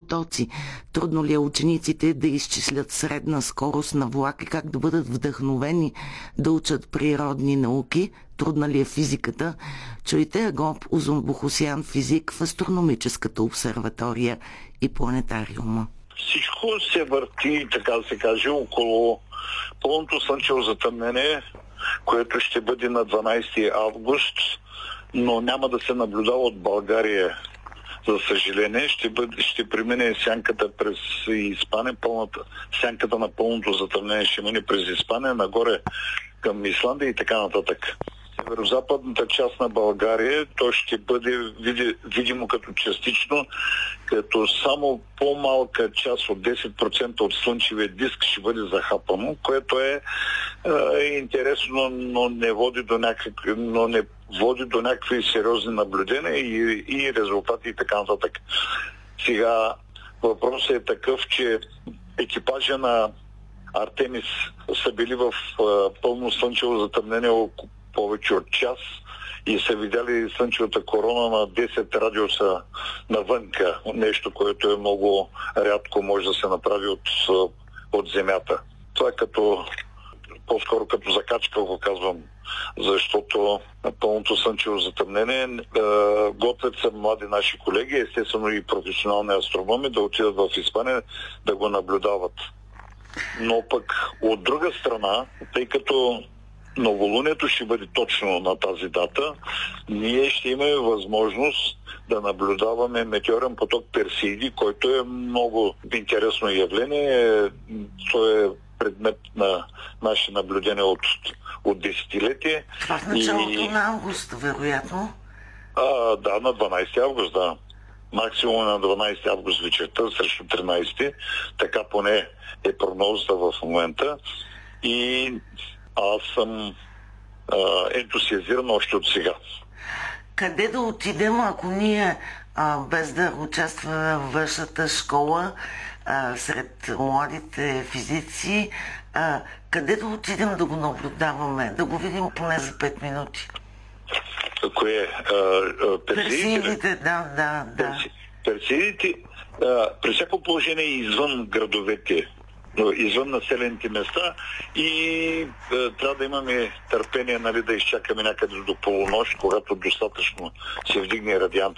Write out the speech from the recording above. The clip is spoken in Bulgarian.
потоци. Трудно ли е учениците да изчислят средна скорост на влак и как да бъдат вдъхновени да учат природни науки? Трудна ли е физиката? Чуйте Агоп Узунбухусян, физик в астрономическата обсерватория и планетариума. Всичко се върти, така да се каже, около пълното слънчево затъмнение, което ще бъде на 12 август, но няма да се наблюдава от България. За съжаление, ще премине сянката през Испания, сянката на пълното затъмнение ще мине през Испания, нагоре към Исландия и така нататък. Северо-западната част на България, то ще бъде видимо като частично, като само по-малка част от 10% от слънчевия диск ще бъде захапано, което е интересно, но не води до някакви сериозни наблюдения и резултати и така нататък. Сега въпросът е такъв, че екипажа на Артемис са били в пълно слънчево затъмнение повече от час и са видяли слънчевата корона на 10 радиуса навънка. Нещо, което е много рядко може да се направи от Земята. Това е по-скоро като закачка го казвам, защото на пълното слънчево затъмнение готвят са млади наши колеги, естествено и професионални астрономи, да отидат в Испания да го наблюдават. Но пък от друга страна, тъй като новолунието ще бъде точно на тази дата, ние ще имаме възможност да наблюдаваме метеорен поток Персиди, който е много интересно явление. Той е предмет на наши наблюдения от десетилетие. Това в началото на август, вероятно? Да, на 12 август, да. Максимум на 12 август вечерта срещу 13. Така поне е прогнозата в момента. И аз съм ентусиазиран още от сега. Къде да отидем, ако ние, без да участваме в вашата школа, сред младите физици, къде да отидем да го наблюдаваме, да го видим поне за 5 минути? Кое? Персидите, да. Персидите при всяко положение извън градовете, извън населените места и трябва да имаме търпение, да изчакаме някъде до полунощ, когато достатъчно се вдигне радианта